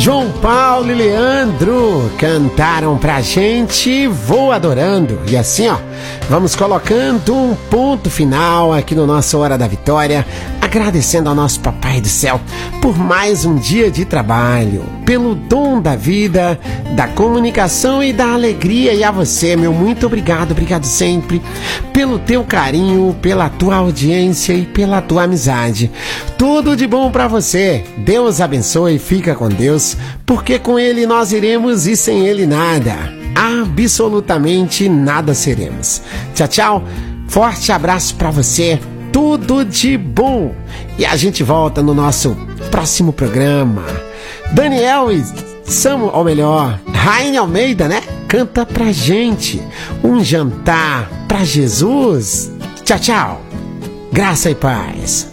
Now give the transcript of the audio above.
João Paulo e Leandro cantaram pra gente Vou Adorando. E assim, vamos colocando um ponto final aqui no nosso Hora da Vitória, agradecendo ao nosso Papai do Céu por mais um dia de trabalho, pelo dom da vida, da comunicação e da alegria. E a você, meu muito obrigado sempre, pelo teu carinho, pela tua audiência e pela tua amizade. Tudo de bom pra você. Deus abençoe, fica com Deus, porque com Ele nós iremos e sem Ele nada, absolutamente nada seremos. Tchau, tchau, forte abraço pra você, tudo de bom. E a gente volta no nosso próximo programa. Daniel e Samuel, ou melhor, Raine Almeida, né? Canta pra gente Um Jantar pra Jesus. Tchau, tchau, graça e paz.